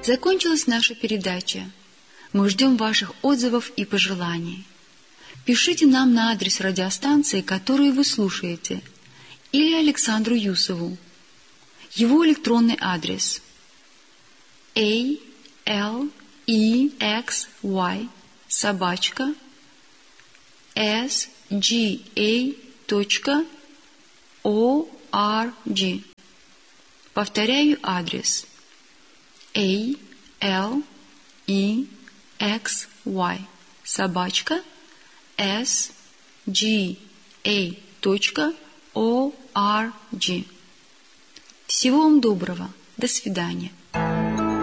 Закончилась наша передача. Мы ждем ваших отзывов и пожеланий. Пишите нам на адрес радиостанции, которую вы слушаете, или Александру Юсову. Его электронный адрес alexy@sga.org. Повторяю адрес alexy@sga.org. Всего вам доброго. До свидания.